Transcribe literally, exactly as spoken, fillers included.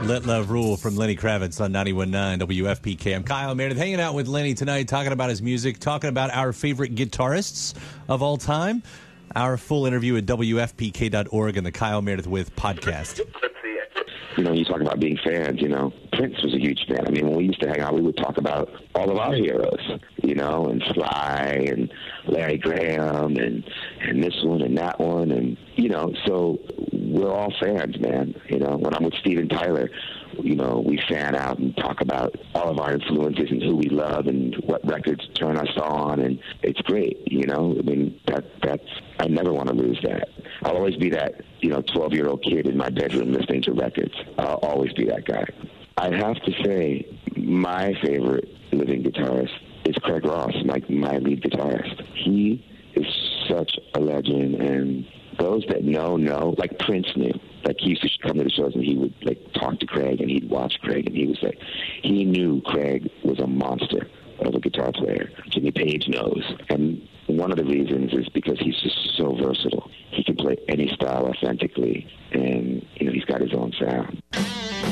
Let Love Rule from Lenny Kravitz on ninety-one point nine W F P K. I'm Kyle Meredith, hanging out with Lenny tonight, talking about his music, talking about our favorite guitarists of all time. Our full interview at W F P K dot org and the Kyle Meredith With podcast. You know, you talk about being fans, you know, Prince was a huge fan. I mean, when we used to hang out, we would talk about all of our heroes, you know, and Sly and Larry Graham and, and this one and that one. And, you know, so we're all fans, man. You know, when I'm with Steven Tyler, you know, we fan out and talk about all of our influences and who we love and what records turn us on, and it's great, you know. I mean, that that's I never want to lose that. I'll always be that, you know, twelve-year-old kid in my bedroom listening to records. I'll always be that guy. I have to say, my favorite living guitarist is Craig Ross, my my lead guitarist. He is such a legend, and those that know, know, like Prince knew. Like, he used to come to the shows and he would, like, talk to Craig and he'd watch Craig and he was like, he knew Craig was a monster of a guitar player. Jimmy Page knows. And one of the reasons is because he's just so versatile. He can play any style authentically, and, you know, he's got his own sound.